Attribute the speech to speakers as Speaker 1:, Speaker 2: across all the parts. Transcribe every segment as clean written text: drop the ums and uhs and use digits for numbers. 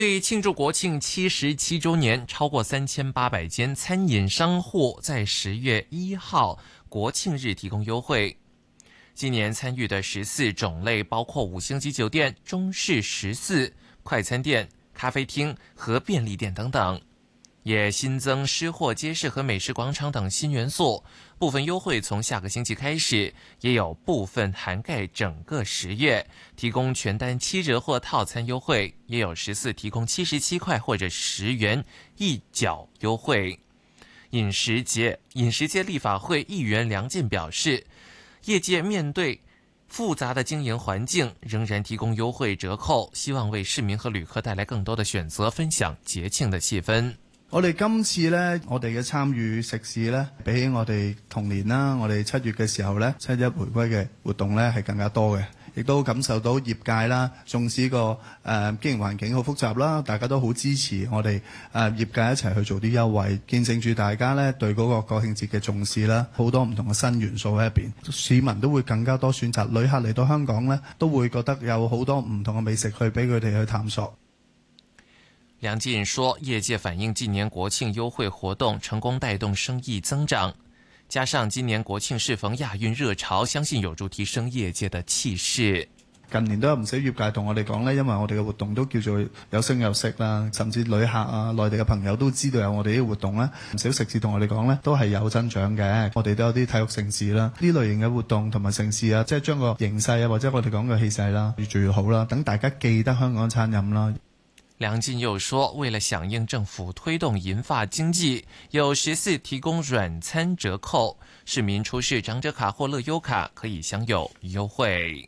Speaker 1: 对庆祝国庆77周年，超过3800间餐饮商户在10月1号国庆日提供优惠。今年参与的14种类包括5星级酒店、中式食肆、快餐店、咖啡厅和便利店等等，也新增湿货街市和美食广场等新元素。部分优惠从下个星期开始，也有部分涵盖整个10月，提供全单7折或套餐优惠，也有14提供77块或者10元一角优惠。饮食界立法会议员梁进表示，业界面对复杂的经营环境，仍然提供优惠折扣，希望为市民和旅客带來更多的選擇，分享節慶的氣氛。
Speaker 2: 我哋今次呢，我哋嘅參與食肆呢，比起我哋同年啦，我哋7月嘅時候呢，7一回歸嘅活動呢係更加多嘅，亦都感受到業界啦，縱使個經營環境好複雜啦，大家都好支持我哋業界一齊去做啲優惠，見證住大家呢對嗰個國慶節嘅重視啦，好多唔同嘅新元素喺入邊，市民都會更加多選擇，旅客嚟到香港呢，都會覺得有好多唔同嘅美食去俾佢哋去探索。
Speaker 1: 梁进说，业界反映今年国庆优惠活动成功带动生意增长，加上今年國慶適逢亞運熱潮，相信有助提升業界的氣勢。
Speaker 2: 近年都有唔少業界同我哋講呢，因為我哋嘅活動都叫做有聲有色啦，甚至旅客啊、內地嘅朋友都知道有我哋呢個活動啦。唔少食肆同我哋講呢，都係有增長嘅。我哋都有啲體育盛事啦，呢類型嘅活動同埋盛事啊，即係將個形勢啊，或者我哋講嘅氣勢啦，越做越好啦，等大家記得香港餐飲啦。
Speaker 1: 梁进又说，为了响应政府推动银发经济，有14提供软餐折扣，市民出示长者卡或乐优卡可以享有优惠。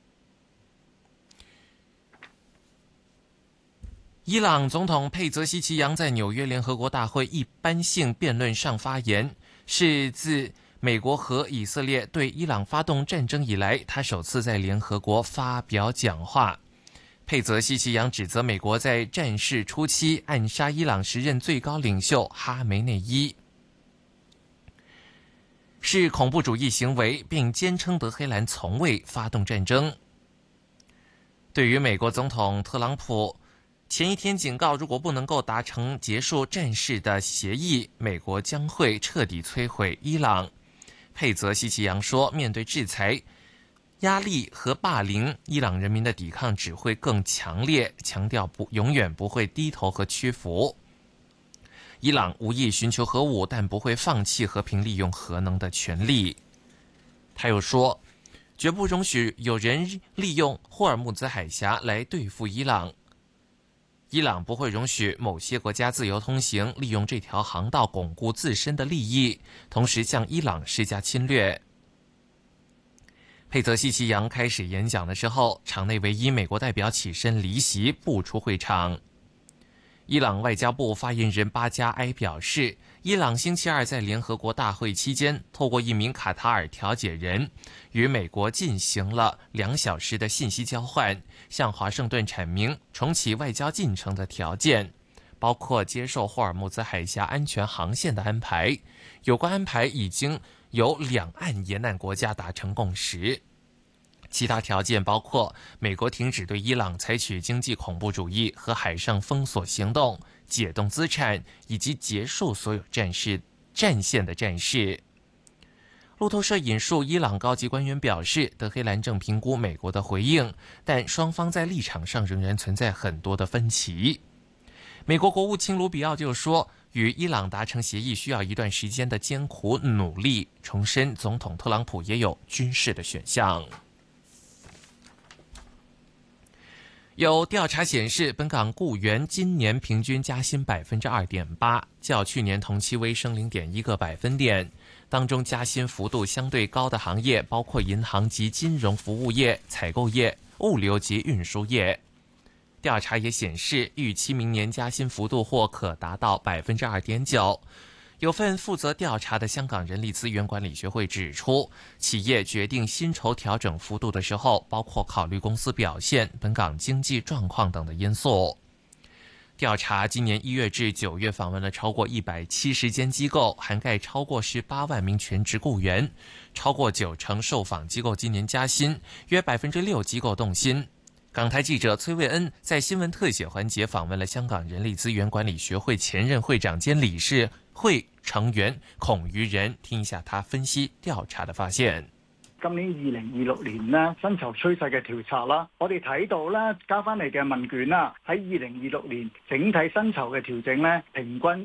Speaker 1: 伊朗总统佩泽西奇扬在纽约联合国大会一般性辩论上发言，是自美国和以色列对伊朗发动战争以来，他首次在联合国发表讲话。佩泽西奇扬指责美国在战事初期暗杀伊朗时任最高领袖哈梅内伊是恐怖主义行为，并坚称德黑兰从未发动战争。对于美国总统特朗普前一天警告，如果不能够达成结束战事的协议，美国将会彻底摧毁伊朗。佩泽西奇扬说，面对制裁、压力和霸凌，伊朗人民的抵抗只会更强烈，强调永远不会低头和屈服。伊朗无意寻求核武，但不会放弃和平利用核能的权利。他又说，绝不容许有人利用霍尔木兹海峡来对付伊朗。伊朗不会容许某些国家自由通行，利用这条航道巩固自身的利益，同时向伊朗施加侵略。佩泽西奇扬开始演讲的时候，场内唯一美国代表起身离席，不出会场。伊朗外交部发言人巴加埃表示，伊朗星期二在联合国大会期间，透过一名卡塔尔调解人，与美国进行了2小时的信息交换，向华盛顿阐明重启外交进程的条件，包括接受霍尔木兹海峡安全航线的安排。有关安排已经由两岸沿岸国家达成共识。其他条件包括美国停止对伊朗采取经济恐怖主义和海上封锁行动，解冻资产，以及结束所有战线的战事。路透社引述伊朗高级官员表示，德黑兰正评估美国的回应，但双方在立场上仍然存在很多的分歧。美国国务卿卢比奥就说，与伊朗达成协议需要一段时间的艰苦努力，重申总统特朗普也有军事的选项。有调查显示，本港雇员今年平均加薪 2.8%， 较去年同期微升 0.1个百分点。当中加薪幅度相对高的行业包括银行及金融服务业、采购业、物流及运输业。调查也显示，预期明年加薪幅度或可达到 2.9%。有份负责调查的香港人力资源管理学会指出，企业决定薪酬调整幅度的时候，包括考虑公司表现、本港经济状况等的因素。调查今年1月至9月访问了超过170间机构，涵盖超过18万名全职雇员，超过90%受访机构今年加薪，约6%机构动薪。 港台记者崔卫恩在新闻特写环节访问了香港人力资源管理学会前任会长兼理事会成員孔于仁，聽一下他分析調查的發現。
Speaker 3: 今年2026年呢，薪酬趨勢嘅調查啦，我哋睇到啦，交翻嚟嘅問卷啦，喺2026年整體薪酬嘅調整咧，平均係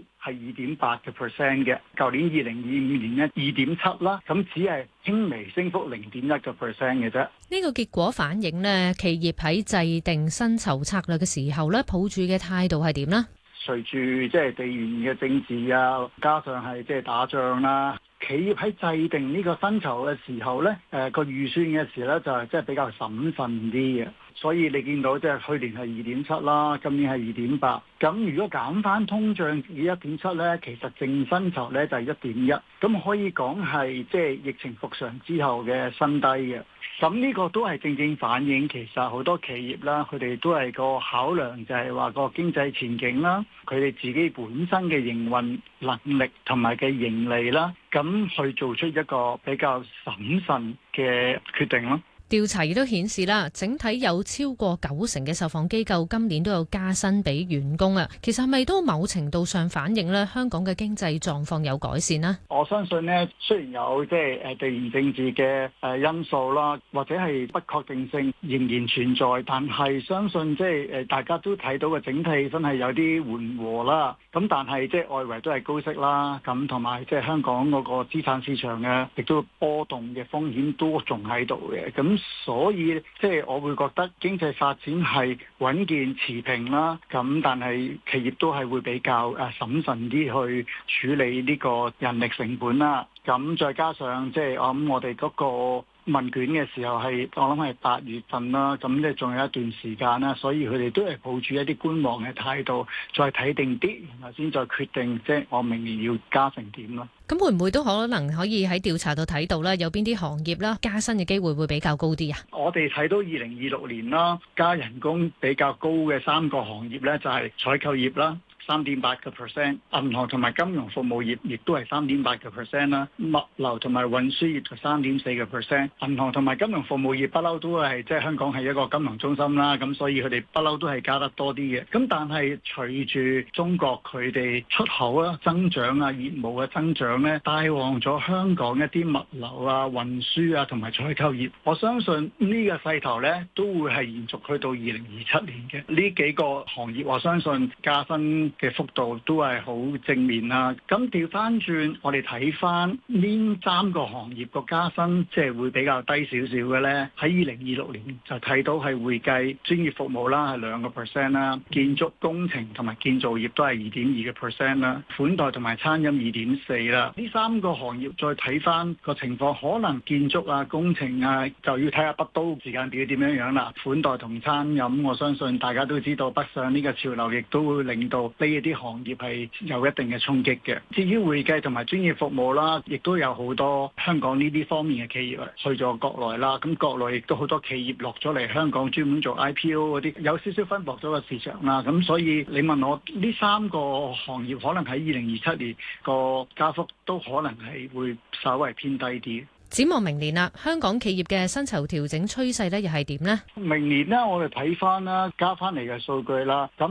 Speaker 3: 2.8%嘅。舊年2025年咧2.7啦，咁只係輕微升幅0.1%嘅啫。
Speaker 4: 呢個結果反映呢，企業喺制定薪酬策略嘅時候咧，抱住嘅態度係點呢？
Speaker 3: 隨住即係地緣嘅政治啊，加上係即係打仗啦。企業喺制定呢個薪酬嘅時候呢，個預算嘅時呢，就係即係比較審慎啲嘅，所以你見到即係去年係2.7啦，今年係2.8。咁如果減翻通脹1.7呢，其實淨薪酬呢就係1.1，咁可以講係即係疫情復常之後嘅新低嘅。咁呢個都係正正反映其實好多企業啦，佢哋都係個考量就係話個經濟前景啦，佢哋自己本身嘅營運能力同埋嘅盈利啦，咁去做出一個比較審慎嘅決定咯。
Speaker 4: 調查亦都顯示啦，整體有超過90%嘅受訪機構今年都有加薪俾員工啊。其實係咪都某程度上反映咧香港嘅經濟狀況有改善呢？
Speaker 3: 我相信呢，雖然有即係地緣政治嘅因素啦，或者係不確定性仍然存在，但係相信即係大家都睇到嘅整體真係有啲緩和啦。咁但係即係外圍都係高息啦，咁同埋即係香港嗰個資產市場嘅亦都波動嘅風險都仲喺度嘅。咁所以即係我會覺得經濟發展係穩健持平啦，咁但係企業都係會比較審慎啲去處理呢個人力成本啦。咁再加上即係我哋嗰個問卷嘅時候係我諗係8月份啦，咁即係仲有一段時間啦，所以佢哋都係抱住一啲觀望嘅態度，再睇定啲，然後先再決定即係我明年要加成點啦。
Speaker 4: 咁會唔會都可能可以喺調查度睇到啦？有邊啲行業啦加薪嘅機會會比較高啲啊？
Speaker 3: 我哋睇到2026年啦，加人工比較高嘅3個行業咧，就係採購業啦。3.8%，銀行同埋金融服務業亦都係3.8%啦，物流同埋運輸業就3.4%。銀行同埋金融服務業不嬲都係即係香港係一個金融中心啦，咁所以佢哋不嬲都係加得多啲嘅。咁但係隨住中國佢哋出口啦增長啊，業務嘅增長咧，帶旺咗香港一啲物流啊、運輸啊同埋採購業。我相信呢個勢頭咧都會係延續去到2027年嘅。呢幾個行業我相信加薪嘅幅度都係好正面啦。咁調翻轉，我哋睇翻呢3個行業個加薪，即係會比較低少少嘅咧。喺2026年就睇到係會計專業服務啦，係2% 啦；建築工程同埋建造業都係2.2% 啦；款待同埋餐飲2.4啦。呢3個行業再睇翻個情況，可能建築啊、工程啊，就要睇下北都時間表點樣啦。款待同餐飲，我相信大家都知道北上呢個潮流，亦都會令到呢一啲行業係有一定嘅衝擊嘅。至於會計同埋專業服務啦，亦都有好多香港呢啲方面嘅企業去咗國內啦。咁國內亦都好多企業落咗嚟香港，專門做 IPO 嗰啲，有少少分薄咗個市場啦。咁所以你問我呢3個行業可能喺2027年個加幅都可能係會稍為偏低啲。
Speaker 4: 展望明年啦，香港企業嘅薪酬調整趨勢咧，又係點呢？
Speaker 3: 明年呢，我哋睇翻啦，加翻嚟嘅數據啦。咁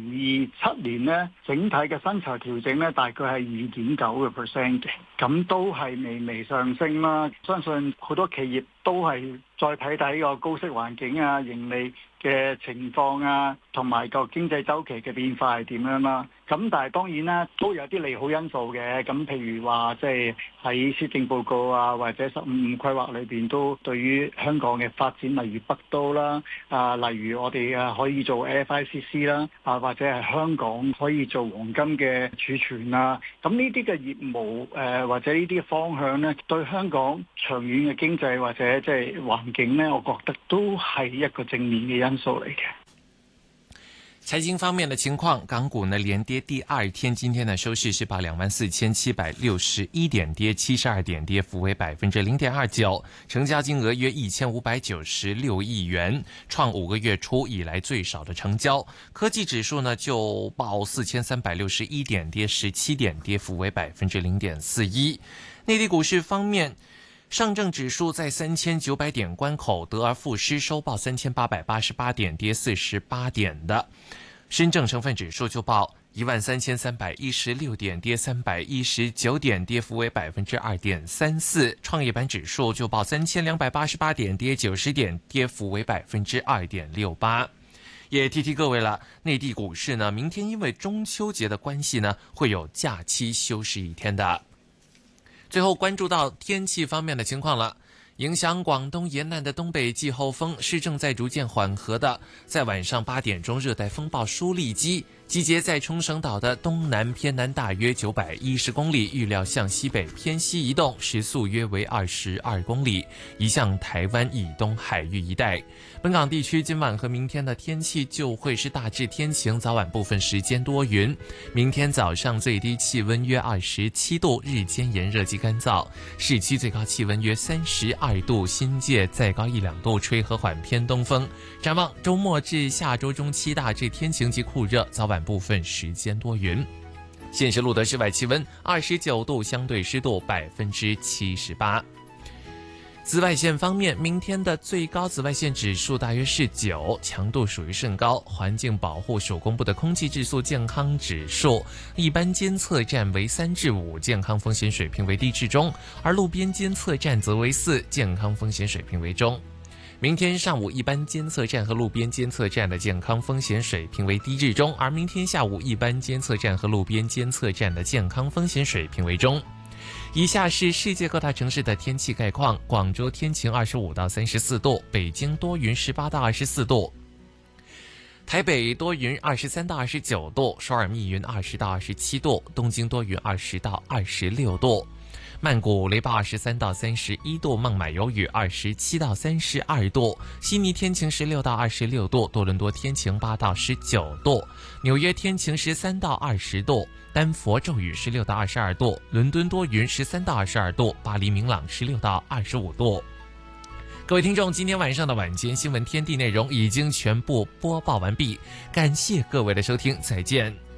Speaker 3: 2027年呢，整體嘅薪酬調整呢，大概係2.9% 嘅，咁都係微微上升啦。相信好多企業都係再睇睇個高息環境啊、盈利嘅情況啊，同埋個經濟週期嘅變化係點樣啦。咁但係當然啦，都有啲利好因素嘅。咁譬如話，即係喺施政報告啊，或者15規劃裏邊都對於香港嘅發展，例如北都啦，例如我哋可以做 FICC 啦，或者係香港可以做黃金嘅儲存啊。咁呢啲嘅業務或者呢啲方向呢，對香港長遠嘅經濟或者即係環境呢，我覺得都係一個正面嘅因素嚟嘅。
Speaker 1: 財經方面的情況，港股呢連跌第2天，今天的收市是報24,761點，跌72點，跌幅為0.29%，成交金額約1596億元，創5個月初以來最少的成交。科技指數呢就報4361點，跌17點，跌幅為0.41%。內地股市方面， 上证指数在3900点关口得而复失，收报3888点，跌48点的。深证成分指数就报13316点，跌319点，跌幅为2.34%。创业板指数就报3288点，跌90点，跌幅为2.68%。也提提各位了，内地股市呢，明天因为中秋节的关系呢，会有假期休市1天的。最后关注到天气方面的情况了。影响广东沿岸的东北季候风是正在逐渐缓和的，在晚上8点钟，热带风暴舒力基集结在冲绳岛的东南偏南大约910公里，预料向西北偏西移动，时速约为22公里，移向台湾以东海域一带。本港地区今晚和明天的天气就会是大致天晴，早晚部分时间多云。明天早上最低气温约27度，日间炎热及干燥，市区最高气温约32度，新界再高1-2度，吹和缓偏东风。展望周末至下周中期大致天晴及酷热，早晚部分时间多云。现时录得室外气温29度，相对湿度78%。紫外线方面，明天的最高紫外线指数大约是9，强度属于甚高。环境保护署公布的空气质素健康指数，一般监测站为3至5，健康风险水平为低至中，而路边监测站则为4，健康风险水平为中。明天上午一般监测站和路边监测站的健康风险水平为低至中，而明天下午一般监测站和路边监测站的健康风险水平为中。以下是世界各大城市的天气概况：广州天晴25到34度，北京多云18到24度，台北多云23到29度，首尔密云20到27度，东京多云20到26度，曼谷雷暴23到31度，孟买有雨27到32度，悉尼天晴16到26度，多伦多天晴8到19度，纽约天晴13到20度，丹佛骤雨16到22度，伦敦多云13到22度，巴黎明朗16到25度。各位听众，今天晚上的晚间新闻天地内容已经全部播报完毕，感谢各位的收听，再见。